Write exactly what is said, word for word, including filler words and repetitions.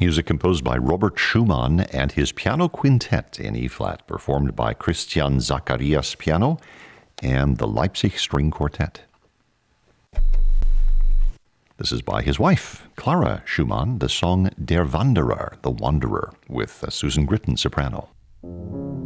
Music composed by Robert Schumann and his piano quintet in E-flat, performed by Christian Zacharias piano and the Leipzig String Quartet. This is by his wife, Clara Schumann, the song Der Wanderer, The Wanderer, with Susan Gritton soprano.